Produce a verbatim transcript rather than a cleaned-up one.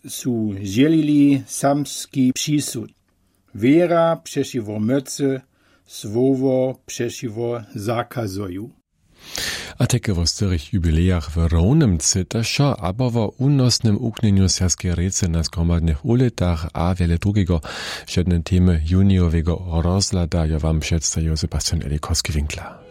su zielili samski přisud. Wiera przeciwo mocy, słowo przeciwo zakazoju. A takie w styrych jubilejach w Rovnem cytasza, abo w unosnym uknieniu serskie rece na zgromadnych uletach a wiele drugiego. Żadne temy juniowego rozlada ja wam przedstawił Sebastian Elikowski-Winkler.